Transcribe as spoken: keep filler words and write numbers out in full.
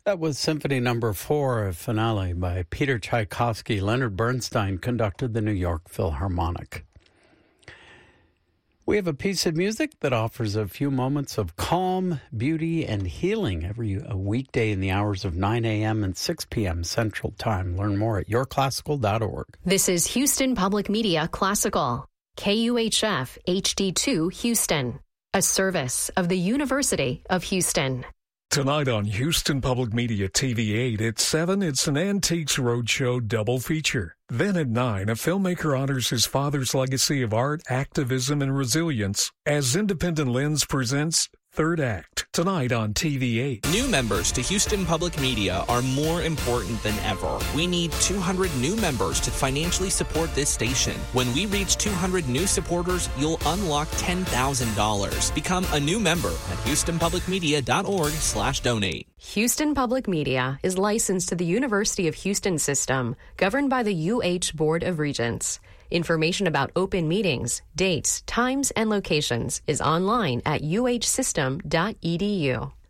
That was Symphony Number Four, a finale by Peter Tchaikovsky. Leonard Bernstein conducted the New York Philharmonic. We have a piece of music that offers a few moments of calm, beauty, and healing every a weekday in the hours of nine a.m. and six p.m. Central Time. Learn more at your classical dot org. This is Houston Public Media Classical, K U H F H D two Houston, a service of the University of Houston. Tonight on Houston Public Media T V eight at seven, it's an Antiques Roadshow double feature. Then at nine, a filmmaker honors his father's legacy of art, activism, and resilience as Independent Lens presents Third Act, tonight on T V eight. New members to Houston Public Media are more important than ever. We need two hundred new members to financially support this station. When we reach two hundred new supporters, you'll unlock ten thousand dollars. Become a new member at houston public media dot org slash donate. Houston Public Media is licensed to the University of Houston system, governed by the U H Board of Regents. Information about open meetings, dates, times, and locations is online at u h system dot e d u.